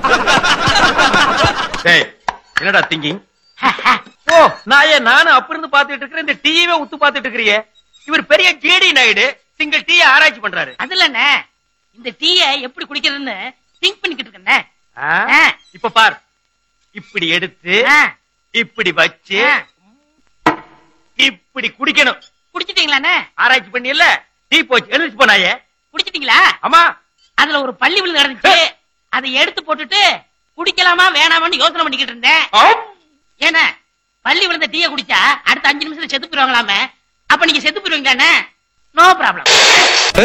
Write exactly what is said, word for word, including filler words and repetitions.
என்னடா திங்கிங்? ஓ நான் ஏன் நானும் அப்ப இருந்து பாத்துட்டு இருக்கிறேன், இந்த டீயவே உத்து பாத்துட்டு இருக்கிறியே. இவர் பெரிய கேடி நாயுடு சிங்கிள் டீ ஆராய்ச்சி பண்றாரு. அதுல இந்த டீய எப்படி குடிக்கிறதுன்னு திங்க் பண்ணிக்கிட்டு இருக்கேன். இப்ப பார், இப்படி எடுத்து இப்படி வச்சு இப்படி குடிக்கணும். குடிச்சிட்டீங்களா? ஆராய்ச்சி பண்ணி இல்ல டீ போச்சு எழுதிச்சு போனாயே. குடிச்சிட்டீங்களா? ஆமா. அதுல ஒரு பள்ளி விழுந்து நடந்துச்சு, அதை எடுத்து போட்டுட்டு குடிக்கலாமா வேணாமான்னு யோசனை பண்ணிக்கிட்டு இருந்தேன். ஏன்னா பள்ளி விழுந்த டீய குடிச்சா அடுத்த அஞ்சு நிமிஷத்துல செத்து போயிருவாங்களாமே. அப்ப நீங்க செத்து போயிருவீங்களானே? No problem.